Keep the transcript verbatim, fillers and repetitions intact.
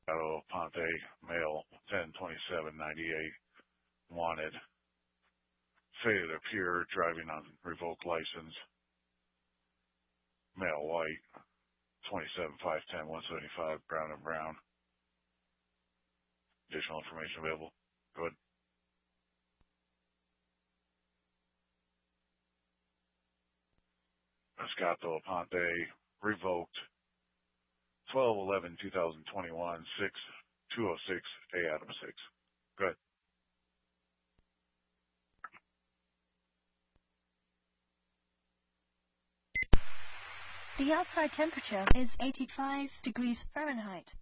Escato Ponte, male, ten twenty-seven ninety-eight, wanted. Failure to appear, driving on revoked license. Male, white, twenty-seven five ten one seventy-five, brown and brown. Additional information available. Go ahead. Escato Ponte, revoked. twelve eleven two thousand twenty-one, six two oh six, A Adam six. Go ahead. The outside temperature is eighty-five degrees Fahrenheit.